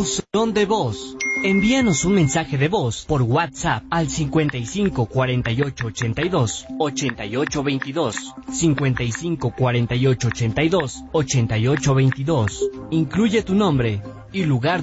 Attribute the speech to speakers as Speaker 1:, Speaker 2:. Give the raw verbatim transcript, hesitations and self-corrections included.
Speaker 1: Buzón de voz. Envíanos un mensaje de voz por WhatsApp al cincuenta y cinco cuarenta y ocho ochenta y dos ochenta y ocho veintidós, cincuenta y cinco cuarenta y ocho ochenta y dos ochenta y ocho veintidós. Incluye tu nombre y lugar